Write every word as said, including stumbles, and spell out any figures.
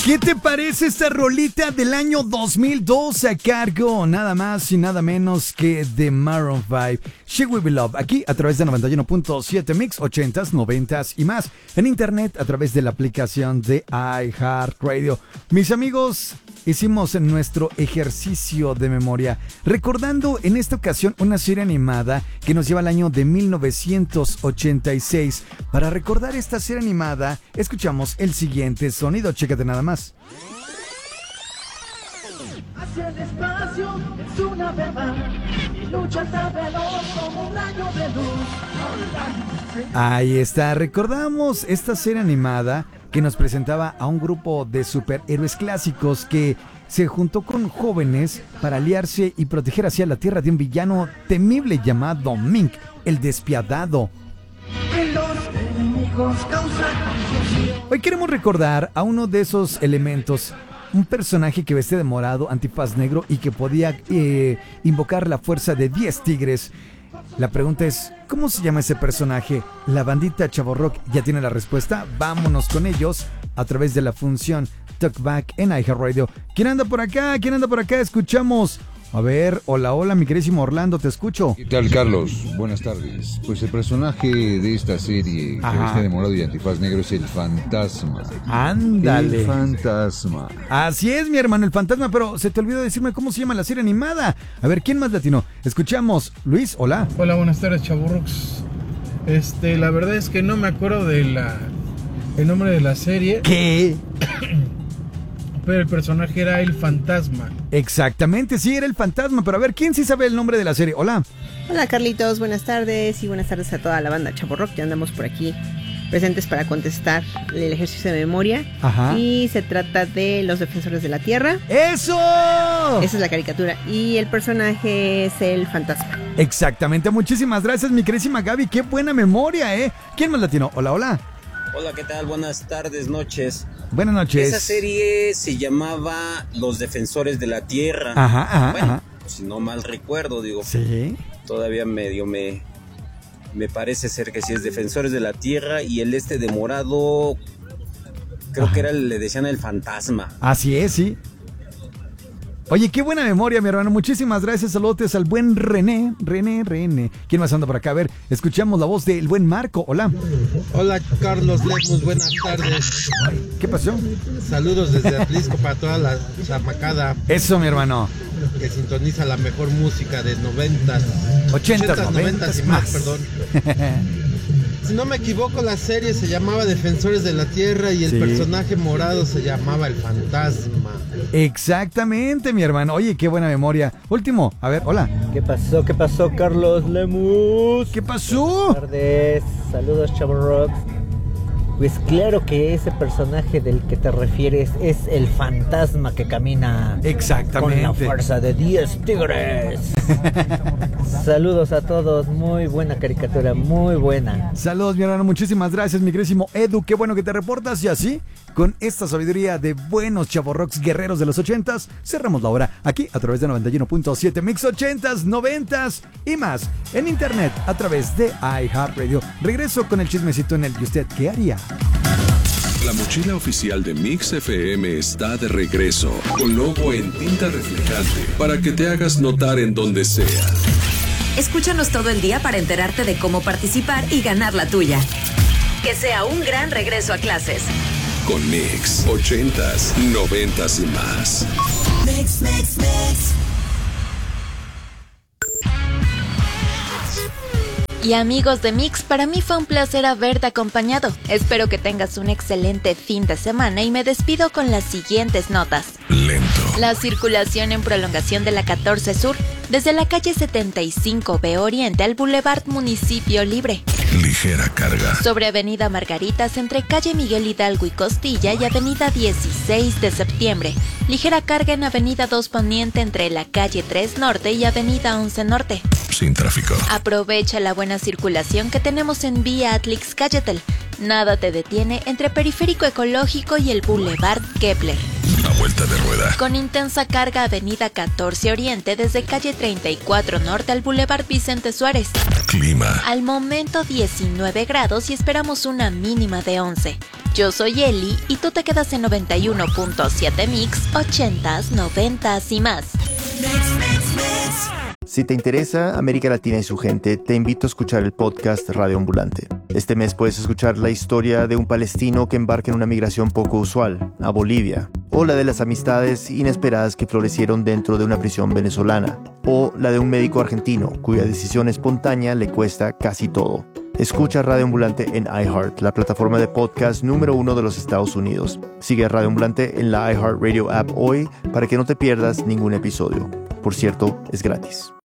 ¿Qué te parece esta rolita del año dos mil dos a cargo nada más y nada menos que de Maroon cinco? She Will Be Love, aquí a través de noventa y uno punto siete Mix, ochentas, noventas y más. En internet a través de la aplicación de iHeartRadio. Mis amigos, hicimos nuestro ejercicio de memoria, recordando en esta ocasión una serie animada que nos lleva al año de mil novecientos ochenta y seis. Para recordar esta serie animada, escuchamos el siguiente sonido, chécate nada más. Hacia el espacio es una verdad y lucha hasta veloz como un rayo de luz. Ahí está, recordamos esta serie animada que nos presentaba a un grupo de superhéroes clásicos que se juntó con jóvenes para aliarse y proteger hacia la Tierra de un villano temible llamado Mink, el despiadado. Los enemigos causan confusión. Hoy queremos recordar a uno de esos elementos, un personaje que vestía de morado, antifaz negro y que podía eh, invocar la fuerza de diez tigres. La pregunta es, ¿cómo se llama ese personaje? La bandita Chavorrock ya tiene la respuesta. Vámonos con ellos a través de la función Talkback en iHeartRadio. ¿Quién anda por acá? ¿Quién anda por acá? Escuchamos. A ver, hola, hola, mi queridísimo Orlando, te escucho. ¿Qué tal, Carlos? Buenas tardes. Pues el personaje de esta serie que viste de morado y antifaz negro es el fantasma. Ándale. El fantasma. Así es, mi hermano, el fantasma, pero se te olvidó decirme cómo se llama la serie animada. A ver, ¿quién más latino? Escuchamos. Luis, hola. Hola, buenas tardes, chavorrucos. Este, la verdad es que no me acuerdo de la el nombre de la serie. ¿Qué? Pero el personaje era el fantasma. Exactamente, sí, era el fantasma. Pero a ver, ¿quién sí sabe el nombre de la serie? Hola. Hola, Carlitos, buenas tardes. Y buenas tardes a toda la banda Chavorrock. Ya andamos por aquí presentes para contestar el ejercicio de memoria. Ajá. Y se trata de los defensores de la tierra. ¡Eso! Esa es la caricatura. Y el personaje es el fantasma. Exactamente, muchísimas gracias, mi queridísima Gaby. Qué buena memoria, ¿eh? ¿Quién más latino? Hola, hola. Hola, ¿qué tal? Buenas tardes, noches. Buenas noches. Esa serie se llamaba Los Defensores de la Tierra. Ajá, ajá, bueno, ajá. Si no mal recuerdo, digo. Sí. Todavía medio me, me parece ser que sí es Defensores de la Tierra y el este de morado, creo ajá. que era, le decían el fantasma. Así es, sí. Oye, qué buena memoria, mi hermano. Muchísimas gracias. Saludos al buen René. René, René. ¿Quién más anda por acá? A ver, escuchamos la voz del buen Marco. Hola. Hola, Carlos Lemus. Buenas tardes. ¿Qué pasó? Saludos desde Atlisco para toda la chamacada. Eso, mi hermano. Que sintoniza la mejor música de noventas. Ochentas, noventas y más, perdón. Si no me equivoco, la serie se llamaba Defensores de la Tierra y el sí. personaje morado se llamaba el fantasma. Exactamente, mi hermano. Oye, qué buena memoria. Último, a ver, hola. ¿Qué pasó? ¿Qué pasó, Carlos Lemus? ¿Qué pasó? Buenas tardes. Saludos, Chavorrocks. Pues claro que ese personaje del que te refieres es el fantasma que camina exactamente con la fuerza de diez tigres. Saludos a todos, muy buena caricatura, muy buena. Saludos, mi hermano, muchísimas gracias, mi queridísimo Edu, qué bueno que te reportas. Y así, con esta sabiduría de buenos chavorrocks guerreros de los ochentas, cerramos la hora aquí a través de noventa y uno punto siete Mix ochentas, noventas y más. En internet a través de iHeartRadio. Regreso con el chismecito en el ¿y usted qué haría? La mochila oficial de Mix F M está de regreso, con logo en tinta reflejante, para que te hagas notar en donde sea. Escúchanos todo el día para enterarte de cómo participar y ganar la tuya. Que sea un gran regreso a clases. Con Mix, ochentas, noventas y más. Mix, mix, mix. Y amigos de Mix, para mí fue un placer haberte acompañado. Espero que tengas un excelente fin de semana y me despido con las siguientes notas. Lento. La circulación en prolongación de la catorce Sur, desde la calle setenta y cinco B Oriente al Boulevard Municipio Libre. Ligera carga. Sobre Avenida Margaritas entre calle Miguel Hidalgo y Costilla y Avenida dieciséis de Septiembre. Ligera carga en Avenida dos Poniente entre la calle tres Norte y Avenida once Norte. Sin tráfico. Aprovecha la buena circulación que tenemos en vía Atlix-Cayetel. Nada te detiene entre Periférico Ecológico y el Boulevard Kepler. a vuelta de rueda. Con intensa carga avenida catorce Oriente desde calle treinta y cuatro Norte al Boulevard Vicente Suárez. Clima. Al momento diecinueve grados y esperamos una mínima de once. Yo soy Eli y tú te quedas en noventa y uno punto siete Mix, ochentas, noventas y más. Si te interesa América Latina y su gente, te invito a escuchar el podcast Radio Ambulante. Este mes puedes escuchar la historia de un palestino que embarca en una migración poco usual, a Bolivia, o la de las amistades inesperadas que florecieron dentro de una prisión venezolana, o la de un médico argentino cuya decisión espontánea le cuesta casi todo. Escucha Radio Ambulante en iHeart, la plataforma de podcast número uno de los Estados Unidos. Sigue a Radio Ambulante en la iHeartRadio app hoy para que no te pierdas ningún episodio. Por cierto, es gratis.